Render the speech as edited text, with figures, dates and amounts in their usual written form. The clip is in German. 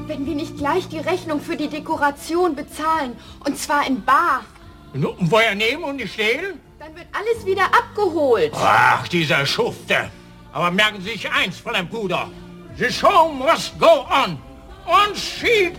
Wenn wir nicht gleich die Rechnung für die Dekoration bezahlen, und zwar in bar. Und woher nehmen und nicht stehlen? Dann wird alles wieder abgeholt. Ach, dieser Schufte. Aber merken Sie sich eins, Fräulein Puder. The show must go on. Und she